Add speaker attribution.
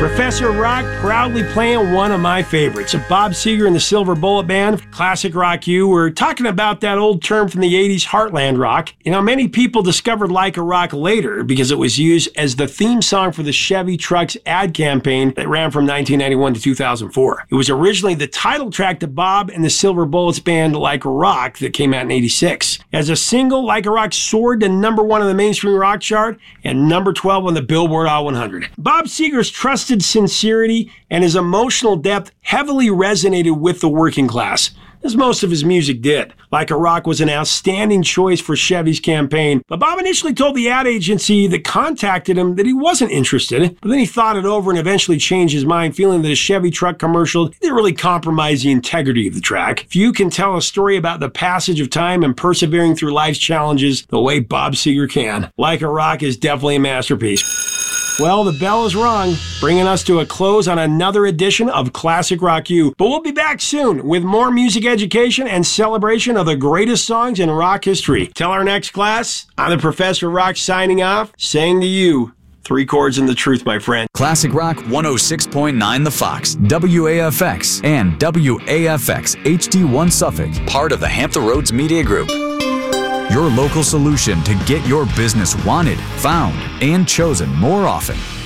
Speaker 1: Professor Rock proudly playing one of my favorites, Bob Seger and the Silver Bullet Band, Classic Rock U. We're talking about that old term from the 80s, Heartland Rock. You know, many people discovered Like a Rock later because it was used as the theme song for the Chevy Trucks ad campaign that ran from 1991 to 2004. It was originally the title track to Bob and the Silver Bullets Band, Like a Rock, that came out in 86. As a single, Like a Rock soared to number 1 on the mainstream rock chart and number 12 on the Billboard Hot 100. Bob Seger's trusted sincerity and his emotional depth heavily resonated with the working class, as most of his music did. Like a Rock was an outstanding choice for Chevy's campaign, but Bob initially told the ad agency that contacted him that he wasn't interested, but then he thought it over and eventually changed his mind, feeling that a Chevy truck commercial didn't really compromise the integrity of the track. Few can tell a story about the passage of time and persevering through life's challenges the way Bob Seger can. Like a Rock is definitely a masterpiece. Well, the bell is rung, bringing us to a close on another edition of Classic Rock U. But we'll be back soon with more music education and celebration of the greatest songs in rock history. Till our next class, I'm the Professor Rock signing off, saying to you, 3 chords and the truth, my friend.
Speaker 2: Classic Rock 106.9 The Fox, WAFX, and WAFX HD1 Suffolk, part of the Hampton Roads Media Group. Your local solution to get your business wanted, found, and chosen more often.